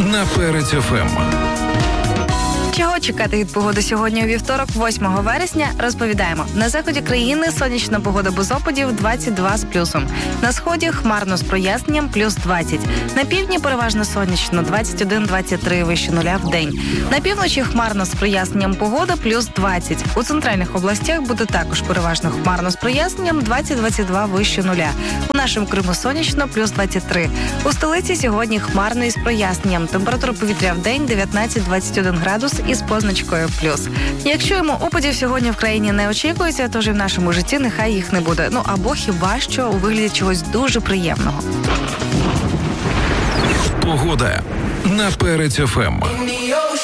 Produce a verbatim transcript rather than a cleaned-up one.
на Перець еф ем. Чого чекати від погоди сьогодні у вівторок, восьмого вересня, розповідаємо. На заході країни сонячна погода без опадів двадцять два з плюсом. На сході хмарно з проясненням плюс двадцять. На півдні переважно сонячно двадцять один - двадцять три вище нуля в день. На півночі хмарно з проясненням погода плюс двадцять. У центральних областях буде також переважно хмарно з проясненням двадцять - двадцять два вище нуля. У нашому Криму сонячно плюс двадцять три. У столиці сьогодні хмарно із проясненням. Температура повітря в день дев'ятнадцять - двадцять один градус із позначкою плюс. Якщо йому опадів сьогодні в країні не очікується, тож і в нашому житті нехай їх не буде. Ну або хіба що у вигляді чогось дуже приємного. Погода на Перець еф ем.